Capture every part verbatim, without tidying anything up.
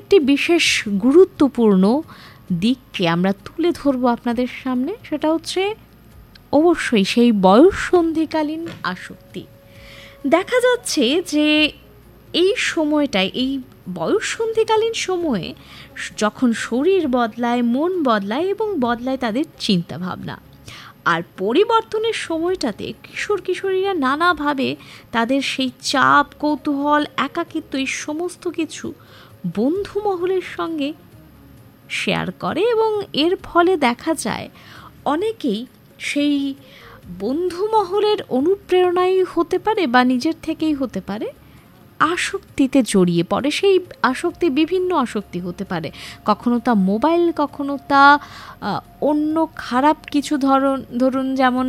একটি বিশেষ গুরুত্বপূর্ণ দিককে আমরা তুলে ধরবো আপনাদের সামনে, সেটা হচ্ছে অবশ্যই সেই বয়ঃসন্ধিকালীন আসক্তি। দেখা যাচ্ছে যে এই সময়টায়, এই বয়ঃসন্ধিকালীন সময়ে যখন শরীর বদলায়, মন বদলায় এবং বদলায় তাদের চিন্তাভাবনা, আর পরিবর্তনের সময়টাতে কিশোর কিশোরীরা নানাভাবে তাদের সেই চাপ, কৌতূহল, একাকিত্ব এই সমস্ত কিছু বন্ধু মহলের সঙ্গে শেয়ার করে এবং এর ফলে দেখা যায় অনেকেই সেই বন্ধু মহলের অনুপ্রেরণাই হতে পারে বা নিজের থেকেই হতে পারে, আসক্তিতে জড়িয়ে পড়ে। সেই আসক্তি বিভিন্ন আসক্তি হতে পারে, কখনো তা মোবাইল, কখনো তা অন্য খারাপ কিছু ধরন ধরুন যেমন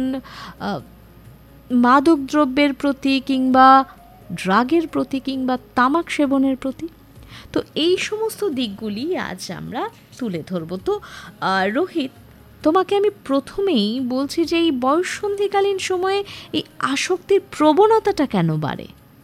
মাদক দ্রব্যের প্রতি কিংবা ড্রাগের প্রতি কিংবা তামাক সেবনের প্রতি। তো এই সমস্ত দিকগুলি আজ আমরা তুলে ধরব। তো রোহিত, তোমাকে আমি প্রথমেই বলছি যে এই বয়ঃসন্ধিকালীন সময়ে এই আসক্তির প্রবণতাটা কেন বাড়ে?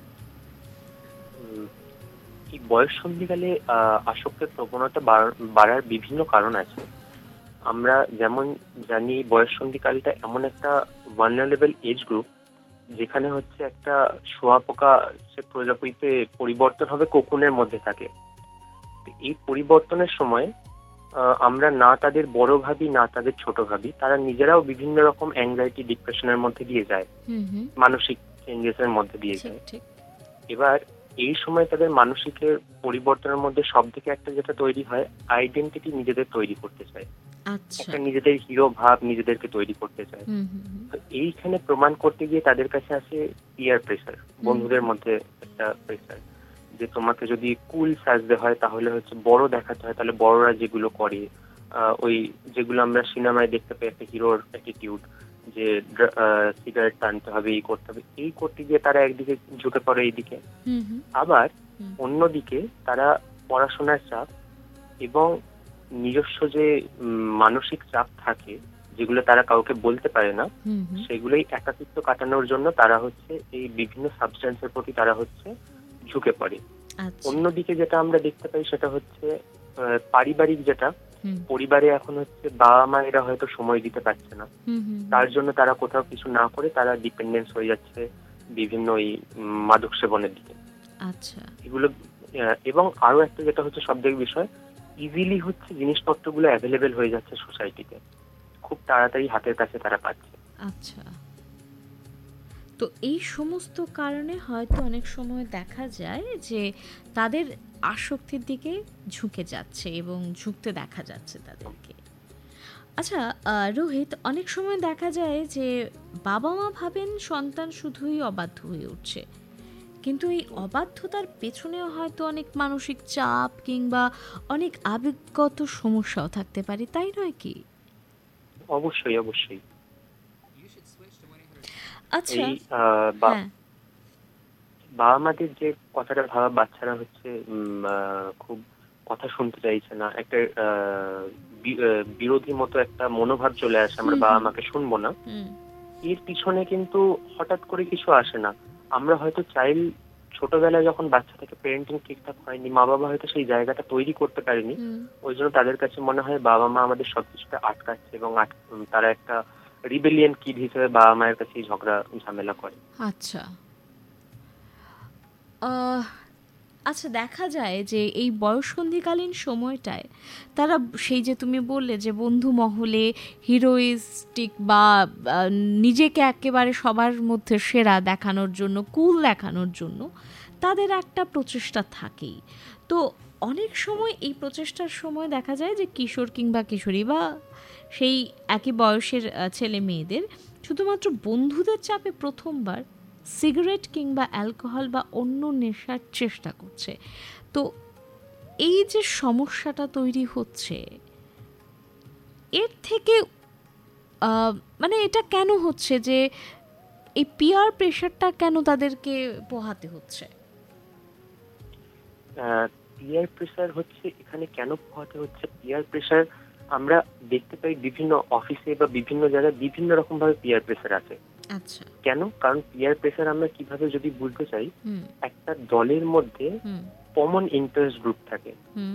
এই বয়ঃসন্ধিকালে আসক্তির প্রবণতা বাড়ার বিভিন্ন কারণ আছে। আমরা যেমন জানি, বয়ঃসন্ধিকালটা এমন একটা ভালনারেবল এজ গ্রুপ যেখানে হচ্ছে একটা শুঁয়াপোকা সে প্রজাপতিতে পরিবর্তন হবে কোকুনের মধ্যে থাকে। এই পরিবর্তনের সময় আমরা না তাদের বড় ভাবি না তাদের ছোট ভাবি, তারা নিজেরাও বিভিন্ন রকম অ্যাংজাইটি, ডিপ্রেশনের মধ্যে দিয়ে যায়, মানসিক চেঞ্জেস এর মধ্যে দিয়ে যায়। এবার এই সময় তাদের মানসিকের পরিবর্তনের মধ্যে সব থেকে একটা যেটা তৈরি হয়, আইডেন্টিটি নিজেদের তৈরি করতে চায়, একটা নিজেদের হিরো ভাব নিজেদেরকে তৈরি করতে চায়। তো এইখানে প্রমাণ করতে গিয়ে তাদের কাছে আসে পিয়ার প্রেসার, বন্ধুদের মধ্যে একটা প্রেসার, যে তোমাকে যদি কুল সাজতে হয় তাহলে হচ্ছে বড় দেখাতে হয়, তাহলে বড়রা যেগুলো করে, ওই যেগুলো আমরা সিনেমায় দেখতে পাই, একটা হিরোর অ্যাটিটিউড, যে সিগারেট টানতে হবে, এই করতে হবে, এই করতে গিয়ে তারা একদিকে ঝুঁকে পড়ে এইদিকে। আবার অন্যদিকে তারা পড়াশোনার চাপ এবং নিজস্ব যে মানসিক চাপ থাকে, যেগুলো তারা কাউকে বলতে পারে না, সেগুলোই একাকিত্ব কাটানোর জন্য তারা হচ্ছে এই বিভিন্ন সাবস্টেন্সের প্রতি তারা হচ্ছে ঝুঁকে পড়ে। অন্যদিকে যেটা আমরা দেখতে পাই সেটা হচ্ছে পারিবারিক, যেটা পরিবারে এখন হচ্ছে বাবা মায়েরা হয়তো সময় দিতে পারছে না, তার জন্য তারা কোথাও কিছু না করে তারা ডিপেন্ডেন্স হয়ে যাচ্ছে বিভিন্ন এই মাদক সেবনের দিকে। আচ্ছা, এগুলো। এবং আরো একটা যেটা হচ্ছে সবথেকে বিষয়, ইজিলি হচ্ছে জিনিসপত্রগুলো অ্যাভেলেবেল হয়ে যাচ্ছে সোসাইটিতে, খুব তাড়াতাড়ি হাতের কাছে তারা পাচ্ছে। আচ্ছা, তো এই সমস্ত কারণে হয়তো অনেক সময় দেখা যায় যে তাদের আসক্তির দিকে ঝুঁকে যাচ্ছে এবং ঝুঁকতে দেখা যাচ্ছে তাদেরকে। আচ্ছা রোহিত, অনেক সময় দেখা যায় যে বাবা মা ভাবেন সন্তান শুধুই অবাধ্য হয়ে উঠছে, কিন্তু এই অবাধ্যতার পেছনেও হয়তো অনেক মানসিক চাপ কিংবা অনেক আবেগগত সমস্যাও থাকতে পারে, তাই নয় কি? অবশ্যই অবশ্যই। আচ্ছা, বাবা মাদের যে কথাটা ভাবা, বাচ্চারা হচ্ছে খুব কথা শুনতে চাইছে না, একটা বিরোধী মতো একটা মনোভাব চলে আসে, আমরা বাবা মাকে শুনবো না। এর পিছনে কিন্তু হঠাৎ করে কিছু আসে না। আমরা হয়তো চাইল্ড ছোটবেলায় যখন বাচ্চা থেকে প্যারেন্টিং ঠিকঠাক হয়নি, মা বাবা হয়তো সেই জায়গাটা তৈরি করতে পারেনি, ওই জন্য তাদের কাছে মনে হয় বাবা মা আমাদের সবকিছুটা আটকাচ্ছে এবং তারা একটা রিবেলিয়ন কিড হিসেবে বাবা মায়ের কাছে ঝগড়া ঝামেলা করে। আচ্ছা আচ্ছা দেখা যায় যে এই বয়ঃসন্ধিকালীন সময়টায় তারা সেই যে তুমি বললে যে বন্ধু মহলে হিরোইস্টিক বা নিজেকে একেবারে সবার মধ্যে সেরা দেখানোর জন্য, কুল দেখানোর জন্য তাদের একটা প্রচেষ্টা থাকেই। তো অনেক সময় এই প্রচেষ্টার সময় দেখা যায় যে কিশোর কিংবা কিশোরী বা সেই একই বয়সের ছেলে মেয়েদের শুধুমাত্র বন্ধুদের চাপে প্রথমবার সিগারেট কিংবা অ্যালকোহল বা অন্য নেশার চেষ্টা করছে। তো এই যে সমস্যাটা তৈরি হচ্ছে, এর থেকে মানে এটা কেন হচ্ছে যে এই পিয়ার প্রেশারটা কেন তাদেরকে পোহাতে হচ্ছে? পিয়ার প্রেশার হচ্ছে এখানে কেন পোহাতে হচ্ছে? পিয়ার প্রেশার আমরা দেখতে পাই বিভিন্ন অফিসে বা বিভিন্ন জায়গায় বিভিন্ন রকম ভাবে পিয়ার প্রেশার আছে। আচ্ছা, কেন? কারণ পিয়ার প্রেশার আমরা কিভাবে যদি বুঝতে চাই, একটা দলের মধ্যে কমন ইন্টারেস্ট গ্রুপ থাকে,